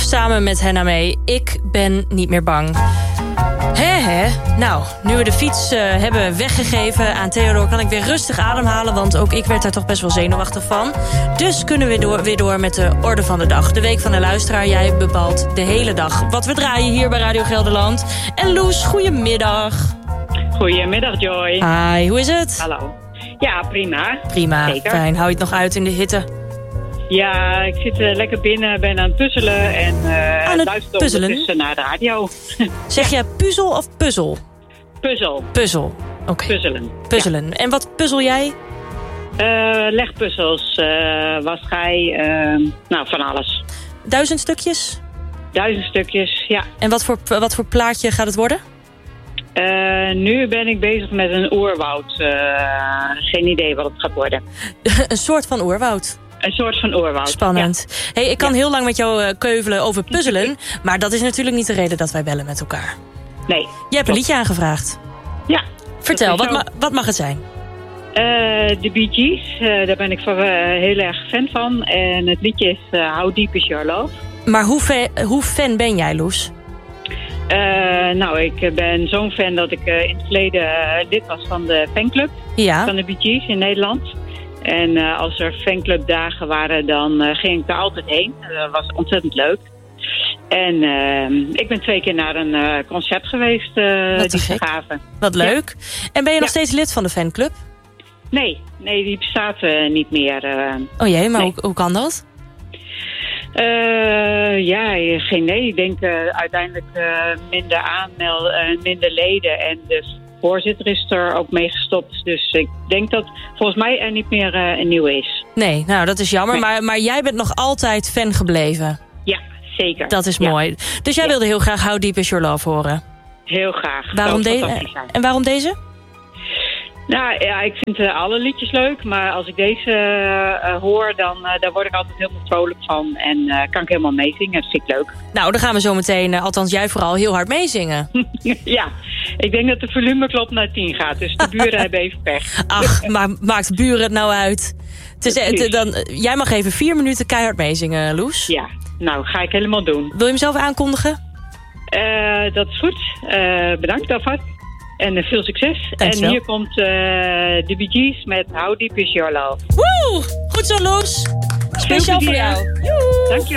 samen met Henna mee. Ik ben niet meer bang. Nou, nu we de fiets hebben weggegeven aan Theodor... kan ik weer rustig ademhalen, want ook ik werd daar toch best wel zenuwachtig van. Dus kunnen we weer door met de orde van de dag. De week van de luisteraar, jij bepaalt de hele dag. Wat we draaien hier bij Radio Gelderland. En Loes, goedemiddag. Goedemiddag, Joy. Hi, hoe is het? Hallo. Ja, prima. Prima, zeker. Fijn. Hou je het nog uit in de hitte? Ja, ik zit lekker binnen, ben aan het puzzelen en luister ondertussen naar de radio. Zeg je puzzel of puzzel? Puzzel. Puzzel, oké. Puzzelen. Ja. En wat puzzel jij? Legpuzzels, wasschij, van alles. 1000 stukjes? 1000 stukjes, ja. En wat voor plaatje gaat het worden? Nu ben ik bezig met een oerwoud. Geen idee wat het gaat worden. Een soort van oerwoud? Een soort van oerwoud. Spannend. Ja. Hey, ik kan heel lang met jou keuvelen over puzzelen. Maar dat is natuurlijk niet de reden dat wij bellen met elkaar. Nee. Jij hebt een liedje aangevraagd. Ja. Vertel, wat mag het zijn? De Bee Gees, daar ben ik heel erg fan van. En het liedje is How Deep Is Your Love. Maar hoe fan ben jij, Loes? Ik ben zo'n fan dat ik in het verleden lid was van de fanclub van de Bee Gees in Nederland. En als er fanclubdagen waren, dan ging ik daar altijd heen. Dat was ontzettend leuk. En ik ben 2 keer naar een concert geweest die ze gaven. Wat leuk. Ja. En ben je nog steeds lid van de fanclub? Nee, die bestaat niet meer. Oh jee, maar hoe kan dat? Geen idee. Ik denk uiteindelijk minder leden en de voorzitter is er ook mee gestopt. Dus ik denk dat volgens mij er niet meer een nieuwe is. Nee, nou dat is jammer. Nee. Maar jij bent nog altijd fan gebleven. Ja, zeker. Dat is mooi. Dus jij wilde heel graag How Deep Is Your Love horen? Heel graag. En waarom deze? Nou ja, ik vind alle liedjes leuk, maar als ik deze hoor, dan word ik altijd helemaal vrolijk van en kan ik helemaal meezingen. Dat vind ik leuk. Nou, dan gaan we zo meteen, althans jij vooral, heel hard meezingen. Ja, ik denk dat de volumeklop naar 10 gaat, dus de buren hebben even pech. Ach, maar maakt buren het nou uit? Jij mag even 4 minuten keihard meezingen, Loes. Ja, nou ga ik helemaal doen. Wil je hem zelf aankondigen? Dat is goed. Bedankt alvast. En veel succes. Dankjewel. En hier komt de Bee Gees met How Deep Is Your Love. Woe! Goed zo, Loes. Speciaal voor jou. Dankjewel.